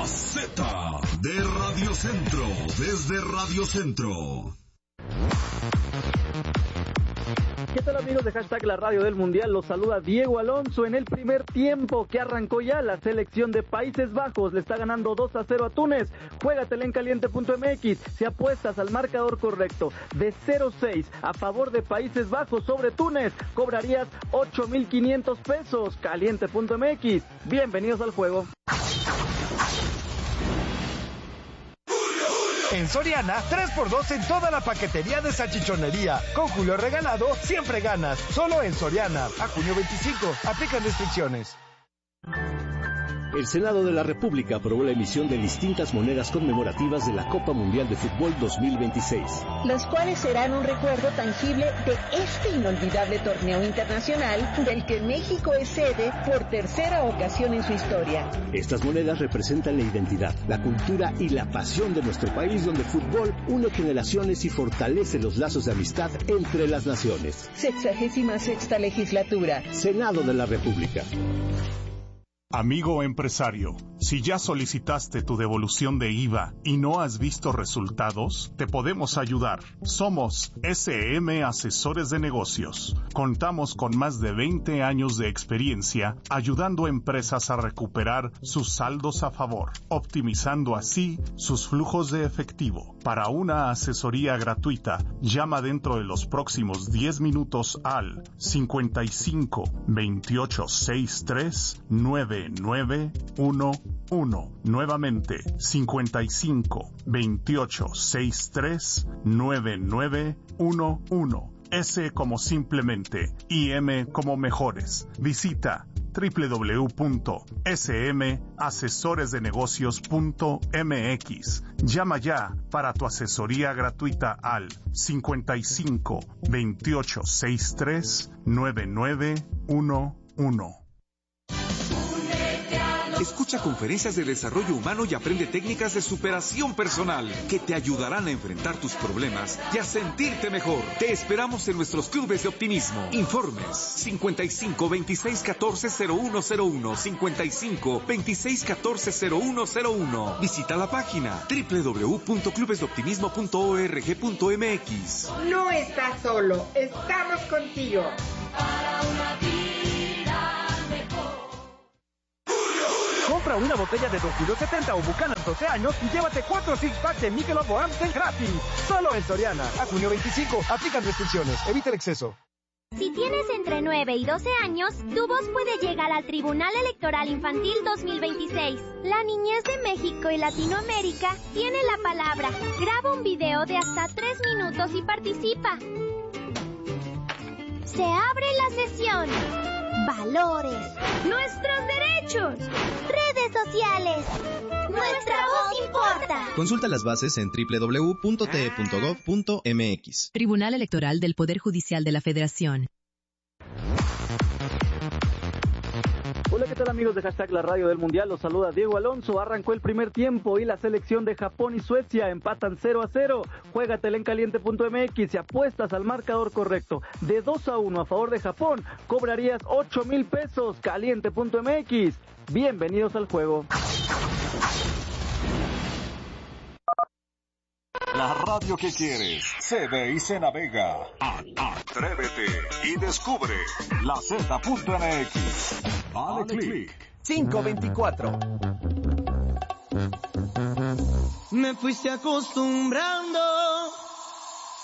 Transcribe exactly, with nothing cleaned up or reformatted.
La Z de Radio Centro, desde Radio Centro. ¿Qué tal, amigos de Hashtag La Radio del Mundial? Los saluda Diego Alonso. En el primer tiempo que arrancó ya, la selección de Países Bajos le está ganando dos a cero a Túnez. Juégatela en caliente punto m x. Si apuestas al marcador correcto de cero seis a favor de Países Bajos sobre Túnez, cobrarías ocho mil quinientos pesos. caliente punto m x. Bienvenidos al juego. En Soriana, tres por dos en toda la paquetería de salchichonería. Con Julio Regalado, siempre ganas. Solo en Soriana. A junio veinticinco. Aplican restricciones. El Senado de la República aprobó la emisión de distintas monedas conmemorativas de la Copa Mundial de Fútbol dos mil veintiséis. Las cuales serán un recuerdo tangible de este inolvidable torneo internacional del que México es sede por tercera ocasión en su historia. Estas monedas representan la identidad, la cultura y la pasión de nuestro país, donde el fútbol une generaciones y fortalece los lazos de amistad entre las naciones. Sexagésima sexta legislatura. Senado de la República. Amigo empresario, si ya solicitaste tu devolución de I V A y no has visto resultados, te podemos ayudar. Somos S M Asesores de Negocios. Contamos con más de veinte años de experiencia ayudando a empresas a recuperar sus saldos a favor, optimizando así sus flujos de efectivo. Para una asesoría gratuita, llama dentro de los próximos diez minutos al cincuenta y cinco, veintiocho, sesenta y tres, nueve nueve uno uno. Nuevamente, cincuenta y cinco, veintiocho, sesenta y tres, nueve nueve uno uno. S como simplemente y M como mejores. Visita doble u doble u doble u punto s m asesores de negocios punto m x. Llama ya para tu asesoría gratuita al cincuenta y cinco, veintiocho, sesenta y tres, nueve nueve uno uno. Escucha conferencias de desarrollo humano y aprende técnicas de superación personal que te ayudarán a enfrentar tus problemas y a sentirte mejor. Te esperamos en nuestros clubes de optimismo. Informes cincuenta y cinco, veintiséis, catorce, cero uno cero uno, cincuenta y cinco, veintiséis, catorce, cero uno cero uno. Visita la página doble u doble u doble u punto clubes de optimismo punto org punto m x. No estás solo, estamos contigo. Para una vida mejor. Compra una botella de dos kilos setenta o Buchanan doce años y llévate cuatro six packs de Michelob o Amstel gratis. Solo en Soriana. A junio veinticinco. Aplican restricciones. Evita el exceso. Si tienes entre nueve y doce años, tu voz puede llegar al Tribunal Electoral Infantil dos mil veintiséis. La niñez de México y Latinoamérica tiene la palabra. Graba un video de hasta tres minutos y participa. Se abre la sesión. Valores. Nuestros derechos. Redes sociales. Nuestra voz importa. Consulta las bases en doble u doble u doble u punto t e punto gov punto m x. Tribunal Electoral del Poder Judicial de la Federación. Hola, ¿qué tal, amigos de Hashtag La Radio del Mundial? Los saluda Diego Alonso. Arrancó el primer tiempo y la selección de Japón y Suecia empatan cero a cero. Juégatela en caliente punto m x. Si apuestas al marcador correcto de dos a uno a favor de Japón, cobrarías ocho mil pesos. caliente punto m x. Bienvenidos al juego. La radio que quieres se ve y se navega. Atrévete y descubre la Z punto m x. Dale click. cinco veinticuatro. Me fuiste acostumbrando